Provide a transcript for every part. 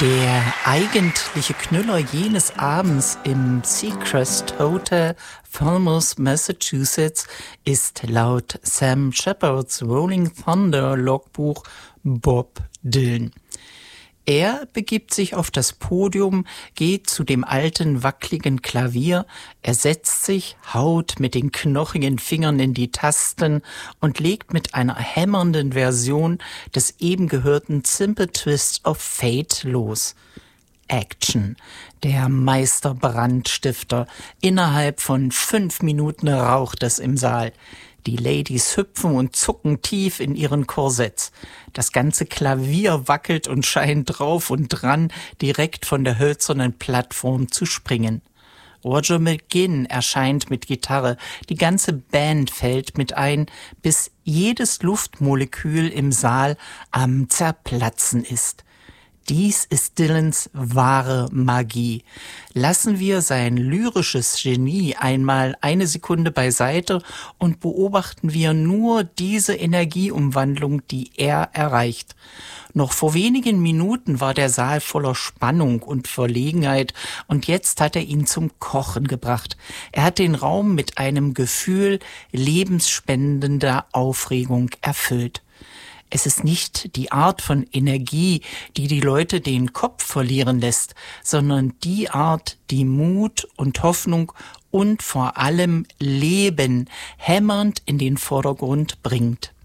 Der eigentliche Knüller jenes Abends im Seacrest Hotel, Falmouth, Massachusetts, ist laut Sam Shepard's Rolling Thunder Logbuch Bob Dylan. Er begibt sich auf das Podium, geht zu dem alten, wackligen Klavier, er setzt sich, haut mit den knochigen Fingern in die Tasten und legt mit einer hämmernden Version des eben gehörten Simple Twist of Fate los. Action. Der Meisterbrandstifter. Innerhalb von 5 Minuten raucht es im Saal. Die Ladies hüpfen und zucken tief in ihren Korsetts. Das ganze Klavier wackelt und scheint drauf und dran, direkt von der hölzernen Plattform zu springen. Roger McGuinn erscheint mit Gitarre, die ganze Band fällt mit ein, bis jedes Luftmolekül im Saal am Zerplatzen ist. Dies ist Dylans wahre Magie. Lassen wir sein lyrisches Genie einmal eine Sekunde beiseite und beobachten wir nur diese Energieumwandlung, die er erreicht. Noch vor wenigen Minuten war der Saal voller Spannung und Verlegenheit und jetzt hat er ihn zum Kochen gebracht. Er hat den Raum mit einem Gefühl lebensspendender Aufregung erfüllt. Es ist nicht die Art von Energie, die die Leute den Kopf verlieren lässt, sondern die Art, die Mut und Hoffnung und vor allem Leben hämmernd in den Vordergrund bringt.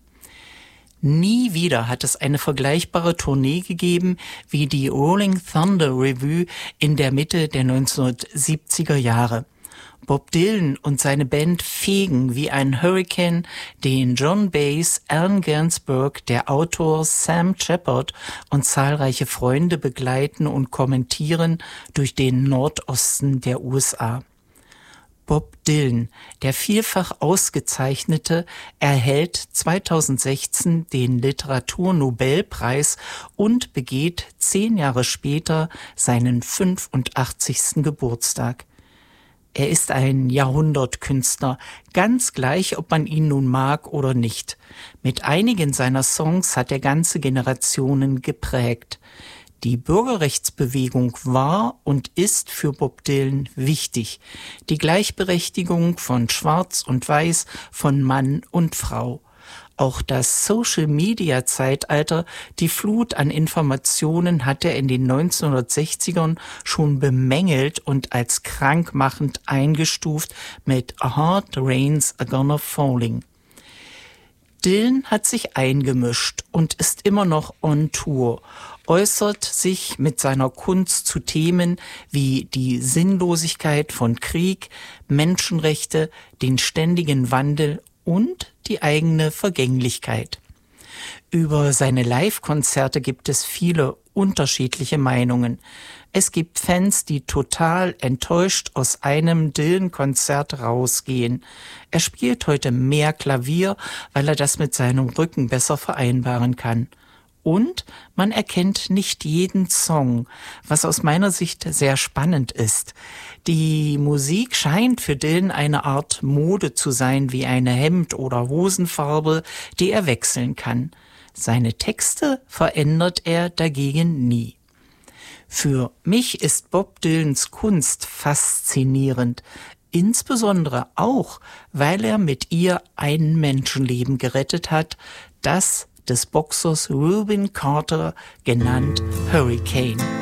Nie wieder hat es eine vergleichbare Tournee gegeben wie die Rolling Thunder Revue in der Mitte der 1970er Jahre. Bob Dylan und seine Band fegen wie ein Hurrikan den John Baez, Allen Ginsberg, der Autor Sam Shepard und zahlreiche Freunde begleiten und kommentieren durch den Nordosten der USA. Bob Dylan, der vielfach Ausgezeichnete, erhält 2016 den Literaturnobelpreis und begeht 10 Jahre später seinen 85. Geburtstag. Er ist ein Jahrhundertkünstler, ganz gleich, ob man ihn nun mag oder nicht. Mit einigen seiner Songs hat er ganze Generationen geprägt. Die Bürgerrechtsbewegung war und ist für Bob Dylan wichtig. Die Gleichberechtigung von Schwarz und Weiß, von Mann und Frau. Auch das Social-Media-Zeitalter, die Flut an Informationen hat er in den 1960ern schon bemängelt und als krankmachend eingestuft mit A Hard Rain's a Gonna Falling. Dylan hat sich eingemischt und ist immer noch on Tour, äußert sich mit seiner Kunst zu Themen wie die Sinnlosigkeit von Krieg, Menschenrechte, den ständigen Wandel und die eigene Vergänglichkeit. Über seine Live-Konzerte gibt es viele unterschiedliche Meinungen. Es gibt Fans, die total enttäuscht aus einem Dylan-Konzert rausgehen. Er spielt heute mehr Klavier, weil er das mit seinem Rücken besser vereinbaren kann. Und man erkennt nicht jeden Song, was aus meiner Sicht sehr spannend ist. Die Musik scheint für Dylan eine Art Mode zu sein, wie eine Hemd- oder Hosenfarbe, die er wechseln kann. Seine Texte verändert er dagegen nie. Für mich ist Bob Dylans Kunst faszinierend, insbesondere auch, weil er mit ihr ein Menschenleben gerettet hat, das des Boxers Rubin Carter, genannt Hurricane.